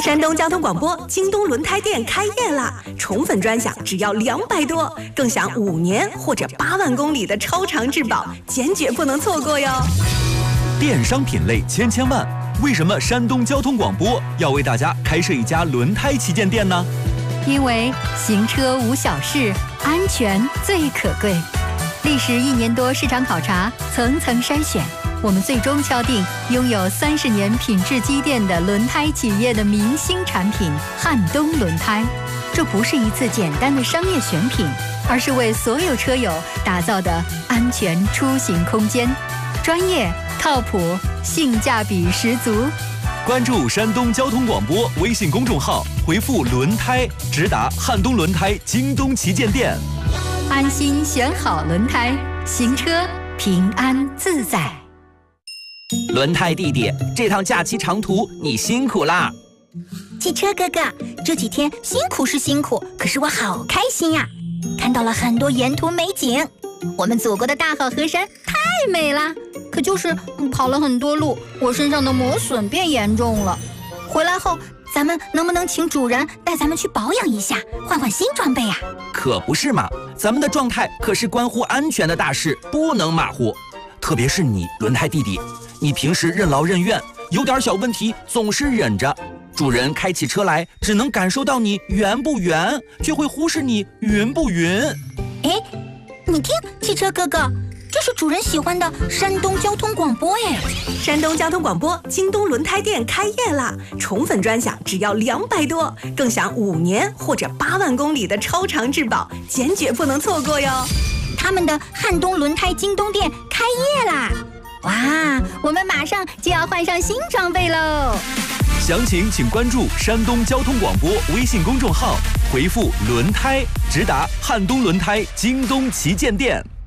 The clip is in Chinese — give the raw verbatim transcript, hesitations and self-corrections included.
山东交通广播京东轮胎店开业啦！宠粉专享只要两百多，更享五年或者八万公里的超长质保，坚决不能错过哟！ 电商品类千千万，为什么山东交通广播要为大家开设一家轮胎旗舰店呢？ 因为行车无小事，安全最可贵。历时一年多市场考察，层层筛选，我们最终敲定拥有三十年品质积淀的轮胎企业的明星产品汉东轮胎。这不是一次简单的商业选品，而是为所有车友打造的安全出行空间，专业、靠谱、性价比十足。 关注山东交通广播微信公众号，回复轮胎直达汉东轮胎京东旗舰店， 安心选好轮胎，行车平安自在。 轮胎弟弟，这趟假期长途你辛苦啦！ 汽车哥哥，这几天辛苦是辛苦，可是我好开心呀！看到了很多沿途美景，我们祖国的大好河山太美了。可就是跑了很多路，我身上的磨损变严重了。回来后，咱们能不能请主人带咱们去保养一下，换换新装备呀？ 可不是嘛，咱们的状态可是关乎安全的大事，不能马虎。特别是你，轮胎弟弟，你平时任劳任怨，有点小问题总是忍着。主人开起车来，只能感受到你圆不圆，却会忽视你匀不匀。 哎，你听，汽车哥哥，这是主人喜欢的山东交通广播哎！ 山东交通广播京东轮胎店开业啦！宠粉专享只要两百多，更享五年或者八万公里的超长质保，坚决不能错过哟！ 他们的汉东轮胎京东店开业啦！哇，我们马上就要换上新装备喽！ 详情请关注山东交通广播微信公众号，回复轮胎直达汉东轮胎京东旗舰店。